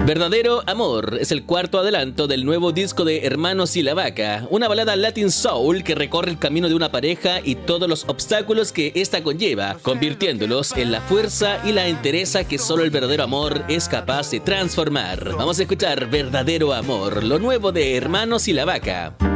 Verdadero Amor es el cuarto adelanto del nuevo disco de Hermanos y la Vaca, una balada Latin Soul que recorre el camino de una pareja y todos los obstáculos que ésta conlleva, convirtiéndolos en la fuerza y la entereza que solo el verdadero amor es capaz de transformar. Vamos a escuchar Verdadero Amor, lo nuevo de Hermanos y la Vaca.